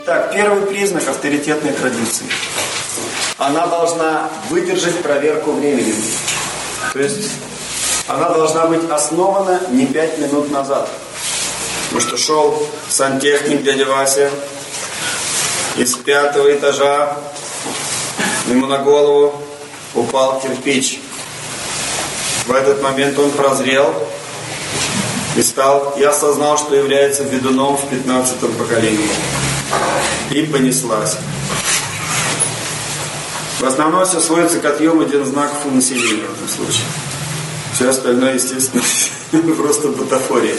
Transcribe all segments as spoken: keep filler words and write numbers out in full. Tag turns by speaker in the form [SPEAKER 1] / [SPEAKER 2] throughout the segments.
[SPEAKER 1] Итак, первый признак авторитетной традиции. Она должна выдержать проверку временем. То есть она должна быть основана не пять минут назад. Потому что шел сантехник дядя Вася из пятого этажа, ему на голову упал кирпич. В этот момент он прозрел и стал, и осознал, что является ведуном в пятнадцатом поколении. И понеслась. В основном все сводится к отъему знаков у населения в этом случае. Все остальное, естественно, просто бутафория.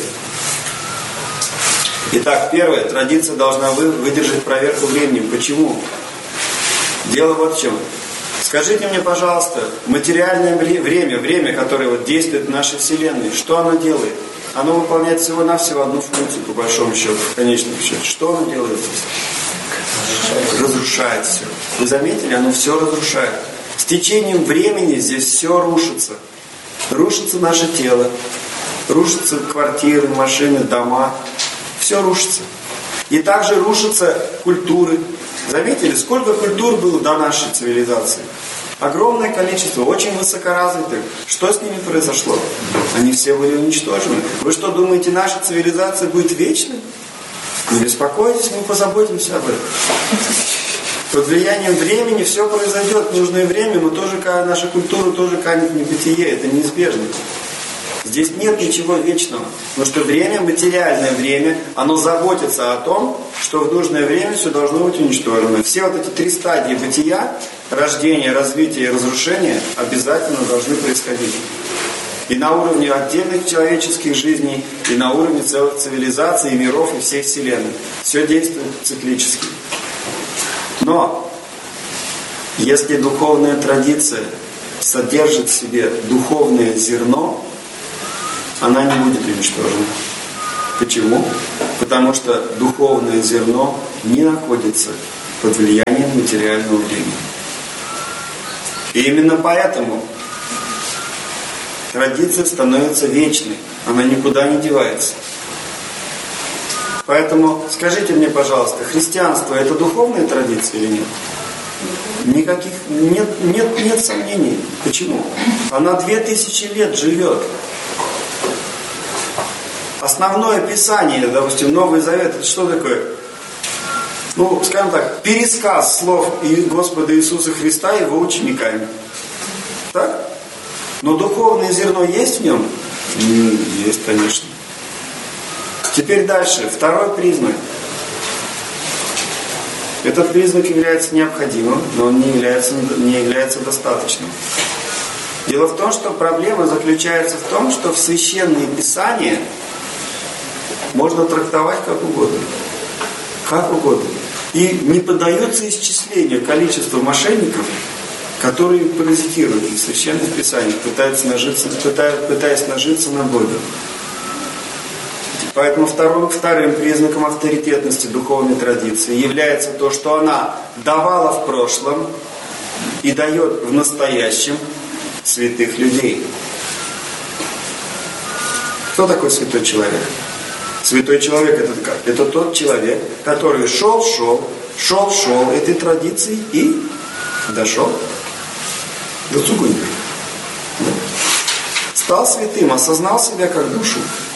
[SPEAKER 1] Итак, первое. Традиция должна выдержать проверку временем. Почему? Дело вот в чем. Скажите мне, пожалуйста, материальное время, время, которое вот действует в нашей Вселенной, что оно делает? Оно выполняет всего-навсего одну функцию, по большому счету, в конечном счете. Что оно делает здесь? Разрушает все. Вы заметили? Оно все разрушает. С течением времени здесь все рушится. Рушится наше тело, рушатся квартиры, машины, дома. Все рушится. И также рушатся культуры. Заметили, сколько культур было до нашей цивилизации? Огромное количество, очень высокоразвитых. Что с ними произошло? Они все были уничтожены. Вы что, думаете, наша цивилизация будет вечной? Не беспокойтесь, мы позаботимся об этом. Под влиянием времени все произойдет в нужное время, но тоже наша культура тоже канет в небытие. Это неизбежно. Здесь нет ничего вечного. Потому что время, материальное время, оно заботится о том, что в нужное время все должно быть уничтожено. Все вот эти три стадии бытия, рождение, развитие и разрушение, обязательно должны происходить. И на уровне отдельных человеческих жизней, и на уровне целых цивилизаций, и миров, и всей Вселенной. Все действует циклически. Но, если духовная традиция содержит в себе духовное зерно, она не будет уничтожена. Почему? Потому что духовное зерно не находится под влиянием материального времени. И именно поэтому традиция становится вечной. Она никуда не девается. Поэтому скажите мне, пожалуйста, христианство — это духовная традиция или нет? Никаких, нет, нет, нет сомнений. Почему? Она две тысячи лет живет. Основное Писание, допустим, Новый Завет, это что такое? Ну, скажем так, пересказ слов Господа Иисуса Христа Его учениками. Так? Но духовное зерно есть в нем? Есть, конечно. Теперь дальше. Второй признак. Этот признак является необходимым, но он не является, не является достаточным. Дело в том, что проблема заключается в том, что в Священные Писания можно трактовать как угодно. Как угодно. И не поддается исчислению количества мошенников, которые паразитируют в Священных Писаниях, пытаются нажиться, пытаясь, пытаясь нажиться на Боге. Поэтому вторым, вторым признаком авторитетности духовной традиции является то, что она давала в прошлом и дает в настоящем святых людей. Кто такой святой человек? Святой человек — это как? Это тот человек, который шел, шел, шел, шел этой традиции и дошел до Цугунька. Стал святым, осознал себя как душу.